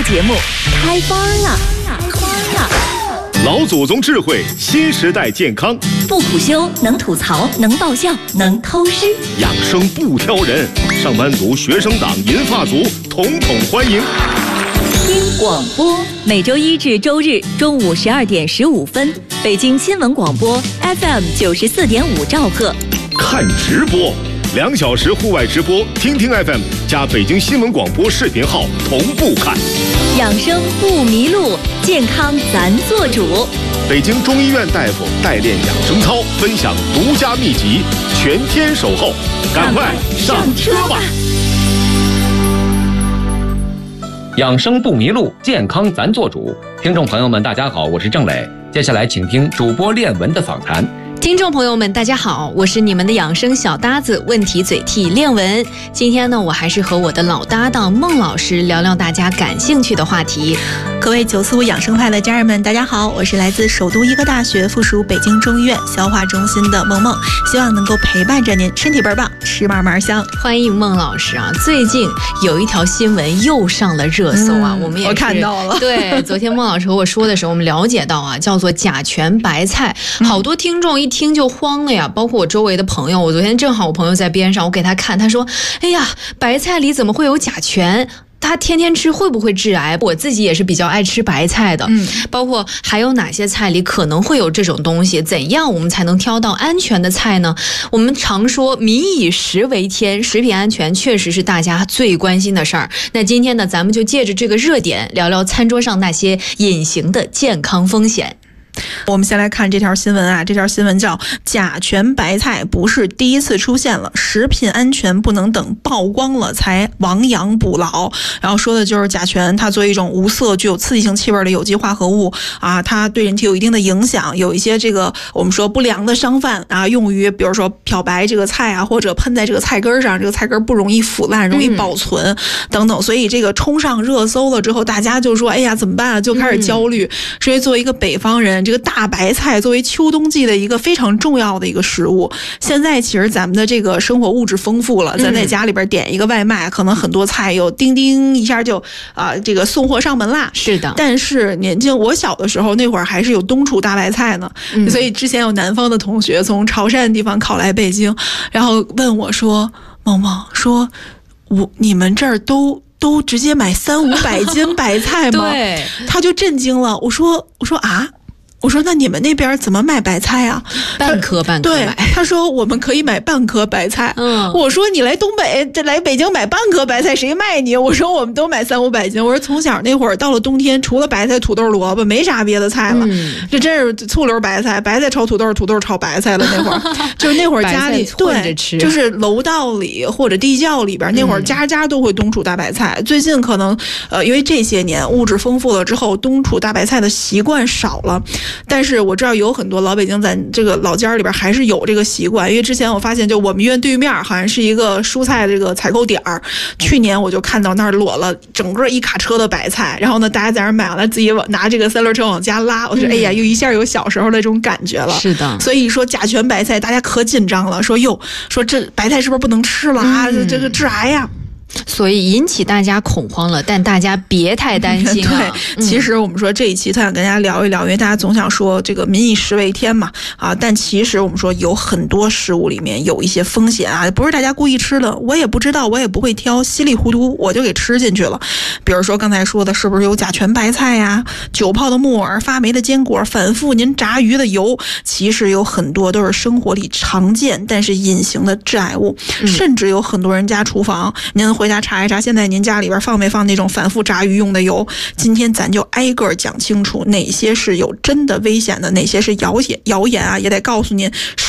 节目开班了， 老祖宗智慧，新时代健康， 不苦修，能吐槽，能爆笑，能偷师， 养生不挑人，上班族、学生党、银发族，统统欢迎。 听广播，每周一至周日中午12点15分，北京新闻广播 FM 94.5兆赫。 看直播，2小时户外直播，听听 FM 加北京新闻广播视频号同步看。 养生不迷路，健康咱做主。 北京中医院大夫代练养生操，分享独家秘籍，全天守候，赶快上车吧！ 养生不迷路，健康咱做主。听众朋友们，大家好，我是郑磊。接下来请听主播练文的访谈。 听众朋友们，大家好，我是你们的养生小搭子问题嘴替练文。今天呢，我还是和我的老搭档孟老师聊聊大家感兴趣的话题。 各位945养生派的家人们，大家好，我是来自首都医科大学附属北京中医院消化中心的孟孟，希望能够陪伴着您，身体倍儿棒，吃嘛嘛香。 欢迎孟老师啊！最近有一条新闻又上了热搜啊，我们也是我看到了。 对，昨天孟老师和我说的时候，我们了解到啊，叫做甲醛白菜，好多听众一听就慌了呀，包括我周围的朋友。我昨天正好我朋友在边上，我给他看，他说：“哎呀，白菜里怎么会有甲醛？他天天吃会不会致癌？”我自己也是比较爱吃白菜的，包括还有哪些菜里可能会有这种东西？怎样我们才能挑到安全的菜呢？我们常说民以食为天，食品安全确实是大家最关心的事儿。那今天呢，咱们就借着这个热点，聊聊餐桌上那些隐形的健康风险。 我们先来看这条新闻啊，这条新闻叫甲醛白菜不是第一次出现了，食品安全不能等曝光了才亡羊补牢。然后说的就是甲醛，它作为一种无色具有刺激性气味的有机化合物啊，它对人体有一定的影响，有一些这个我们说不良的商贩啊，用于比如说漂白这个菜啊，或者喷在这个菜根上，这个菜根不容易腐烂，容易保存等等。所以这个冲上热搜了之后，大家就说哎呀怎么办啊，就开始焦虑。所以作为一个北方人，这个大白菜作为秋冬季的一个非常重要的一个食物，现在其实咱们的这个生活物质丰富了，咱在家里边点一个外卖，可能很多菜有叮叮一下就这个送货上门啦。 是的， 但是我小的时候那会儿还是有冬储大白菜呢，所以之前有南方的同学从潮汕的地方考来北京，然后问我说：“萌萌，说你们这儿都直接买300-500斤白菜吗？” 对， 他就震惊了。我说啊。我说那你们那边怎么买白菜啊？ 半颗买。 对，他说我们可以买半颗白菜。我说你来东北，来北京买半颗白菜谁卖你？我说我们都买300-500斤。我说从小那会儿到了冬天，除了白菜、土豆、萝卜，没啥别的菜了。这真是醋溜白菜，白菜炒土豆，土豆炒白菜了。那会儿就是那会儿家里混着吃， 就是楼道里或者地窖里边，那会儿家家都会冬储大白菜。最近可能因为这些年物质丰富了之后，冬储大白菜的习惯少了。但是我知道有很多老北京咱这个老家里边还是有这个习惯，因为之前我发现就我们医院对面好像是一个蔬菜的这个采购点儿，去年我就看到那儿裸了整个一卡车的白菜，然后呢大家在那儿买完了自己拿这个3轮车往家拉，我说哎呀又一下有小时候的这种感觉了。 是的， 所以说甲醛白菜大家可紧张了，说这白菜是不是不能吃了啊？这个致癌呀。 所以引起大家恐慌了，但大家别太担心啊。 对，其实我们说这一期特想跟大家聊一聊，因为大家总想说这个民以食为天嘛啊，但其实我们说有很多食物里面有一些风险啊，不是大家故意吃的，我也不知道，我也不会挑，稀里糊涂我就给吃进去了。比如说刚才说的，是不是有甲醛白菜呀、久泡的木耳、发霉的坚果、反复您炸鱼的油，其实有很多都是生活里常见但是隐形的致癌物，甚至有很多人家厨房您回家查一查，现在您家里边放没放那种反复炸鱼用的油？今天咱就挨个讲清楚哪些是有真的危险的，哪些是谣言啊，也得告诉您